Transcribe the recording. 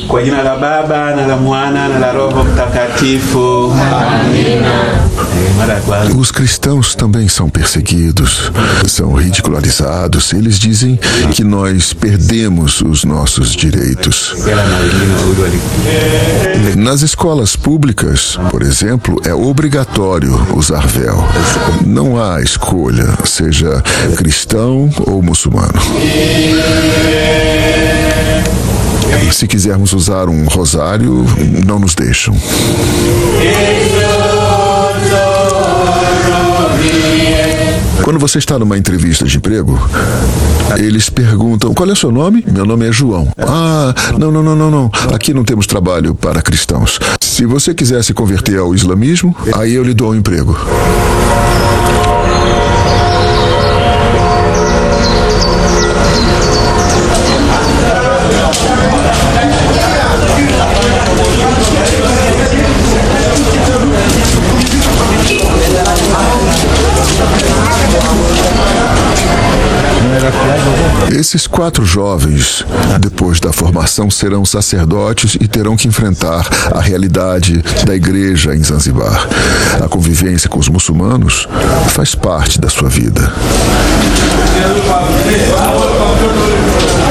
Kwa jina la Baba na la Mwana na la Roho Mtakatifu. Amina. Os cristãos também são perseguidos, são ridicularizados. Eles dizem que nós perdemos os nossos direitos. Nas escolas públicas, por exemplo, é obrigatório usar véu. Não há escolha, seja cristão ou muçulmano. Se quisermos usar um rosário, não nos deixam. Quando você está numa entrevista de emprego, eles perguntam: qual é o seu nome? Meu nome é João. Ah, não. Aqui não temos trabalho para cristãos. Se você quiser se converter ao islamismo, aí eu lhe dou um emprego. Esses 4 jovens, depois da formação, serão sacerdotes e terão que enfrentar a realidade da igreja em Zanzibar. A convivência com os muçulmanos faz parte da sua vida.